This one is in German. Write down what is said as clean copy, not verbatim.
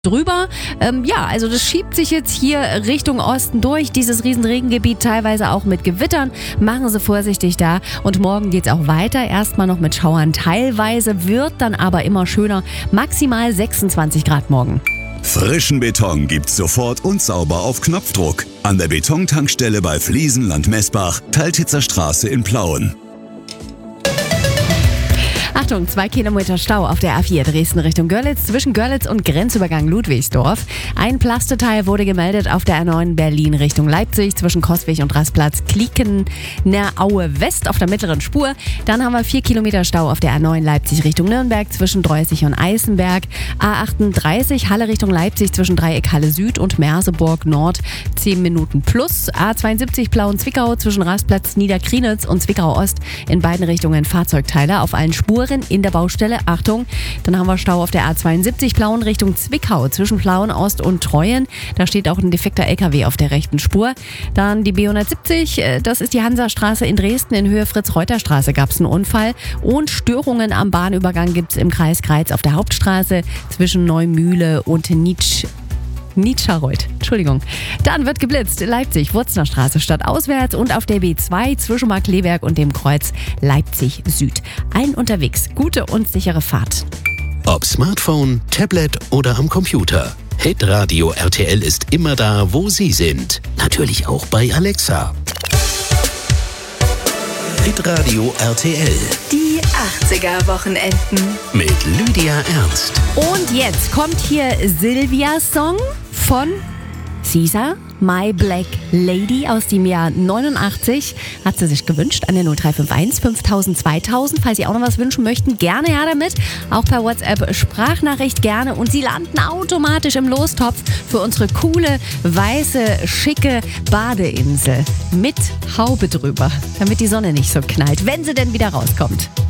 drüber. Also das schiebt sich jetzt hier Richtung Osten durch, dieses Riesenregengebiet, teilweise auch mit Gewittern. Machen Sie vorsichtig da. Und morgen geht's auch weiter. Erstmal noch mit Schauern teilweise, wird dann aber immer schöner. Maximal 26 Grad morgen. Frischen Beton gibt's sofort und sauber auf Knopfdruck. An der Betontankstelle bei Fliesenland Messbach, Teiltitzer Straße in Plauen. Achtung, 2 Kilometer Stau auf der A4 Dresden Richtung Görlitz, zwischen Görlitz und Grenzübergang Ludwigsdorf. Ein Plasteteil wurde gemeldet auf der A9 Berlin Richtung Leipzig, zwischen Coswig und Rastplatz Kliekener-Aue West auf der mittleren Spur. Dann haben wir 4 Kilometer Stau auf der A9 Leipzig Richtung Nürnberg, zwischen Dreußig und Eisenberg. A38 Halle Richtung Leipzig, zwischen Dreieck Halle Süd und Merseburg Nord, 10 Minuten plus. A72 Plauen-Zwickau, zwischen Rastplatz Niederkrienitz und Zwickau Ost, in beiden Richtungen Fahrzeugteile auf allen Spuren in der Baustelle. Achtung, dann haben wir Stau auf der A72 Plauen Richtung Zwickau, zwischen Plauen Ost und Treuen. Da steht auch ein defekter LKW auf der rechten Spur. Dann die B170, das ist die Hansastraße in Dresden. In Höhe Fritz-Reuter-Straße gab es einen Unfall. Und Störungen am Bahnübergang gibt es im Kreis Greiz auf der Hauptstraße zwischen Neumühle und Nietschareuth. Entschuldigung. Dann wird geblitzt. Leipzig, Wurzner Straße stadtauswärts und auf der B2 zwischen Markkleeberg und dem Kreuz Leipzig Süd. Allen unterwegs. Gute und sichere Fahrt. Ob Smartphone, Tablet oder am Computer. Hitradio RTL ist immer da, wo Sie sind. Natürlich auch bei Alexa. Hitradio RTL. Die 80er-Wochenenden. Mit Lydia Ernst. Und jetzt kommt hier Silvias Song von Caesar, My Black Lady aus dem Jahr 89. Hat sie sich gewünscht an der 0351 5000 2000. Falls Sie auch noch was wünschen möchten, gerne her damit. Auch per WhatsApp Sprachnachricht gerne. Und Sie landen automatisch im Lostopf für unsere coole, weiße, schicke Badeinsel. Mit Haube drüber, damit die Sonne nicht so knallt, wenn sie denn wieder rauskommt.